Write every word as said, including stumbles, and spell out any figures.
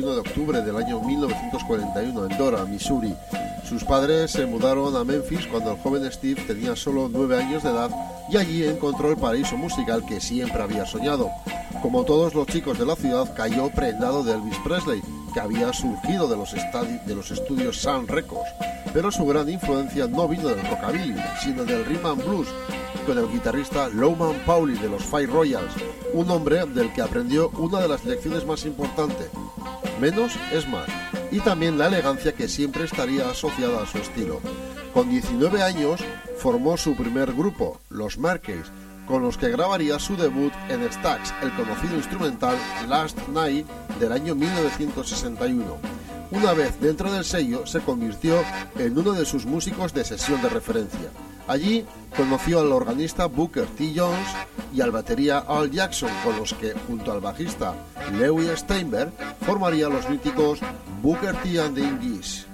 veintiuno de octubre del año mil novecientos cuarenta y uno en Dora, Missouri. Sus padres se mudaron a Memphis cuando el joven Steve tenía solo nueve años de edad y allí encontró el paraíso musical que siempre había soñado. Como todos los chicos de la ciudad, cayó prendado de Elvis Presley, que había surgido de los, de los estudios Sun Records, pero su gran influencia no vino del rockabilly, sino del rhythm and blues, con el guitarrista Lowman Pauli de los Fire Royals, un hombre del que aprendió una de las lecciones más importantes: menos es más, y también la elegancia que siempre estaría asociada a su estilo. Con diecinueve años formó su primer grupo, los Merkeys, con los que grabaría su debut en Stax, el conocido instrumental Last Night del año mil novecientos sesenta y uno. Una vez dentro del sello, se convirtió en uno de sus músicos de sesión de referencia. Allí conoció al organista Booker T. Jones y al batería Al Jackson, con los que, junto al bajista Lewis Steinberg, formaría los míticos Booker T and the Ingees.